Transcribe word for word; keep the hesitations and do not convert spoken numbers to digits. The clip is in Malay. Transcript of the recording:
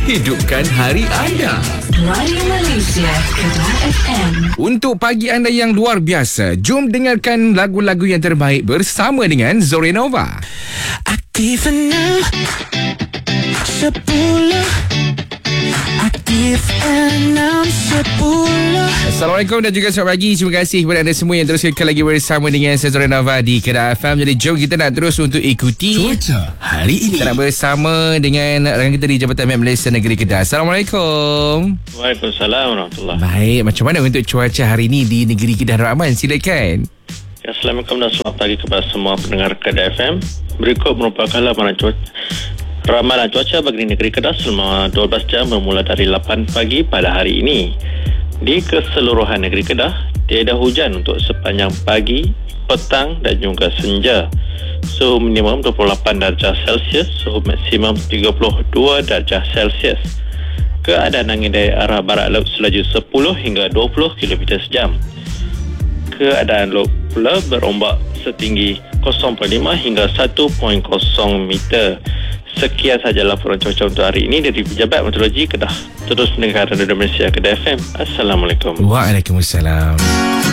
hidupkan hari anda. Radio Malaysia, Kedah F M. Untuk pagi anda yang luar biasa, jom dengarkan lagu-lagu yang terbaik bersama dengan Zorenova. Aktif enam sepuluh, aktif enam sepuluh. Assalamualaikum dan juga selamat pagi. Terima kasih kepada anda semua yang terus kekal lagi bersama dengan saya Zorenova di Kedah F M. Jadi jom kita nak terus untuk ikuti cuaca hari ini. Kita nak bersama dengan rakan kita di Jabatan M E Malaysia Negeri Kedah. Assalamualaikum. Waalaikumsalam warahmatullahi. Baik, macam mana untuk cuaca hari ini di negeri Kedah Rahman? Silakan. Ya, Assalamualaikum dan selamat pagi kepada semua pendengar Kedah F M. Berikut merupakan laporan cuaca. Ramalan cuaca bagi negeri Kedah selama dua belas jam bermula dari lapan pagi pada hari ini. Di keseluruhan negeri Kedah, tiada hujan untuk sepanjang pagi, petang dan juga senja. Suhu minimum dua puluh lapan darjah Celsius, suhu maksimum tiga puluh dua darjah Celsius. Keadaan angin dari arah barat laut selaju sepuluh hingga dua puluh kilometer sejam. Keadaan laut pula berombak setinggi kosong perpuluhan lima hingga satu perpuluhan kosong meter. Sekian sahaja laporan cuaca untuk hari ini dari Pejabat Meteorologi Kedah. Terus mendengar Radio Malaysia Kedah F M. Assalamualaikum. Waalaikumsalam.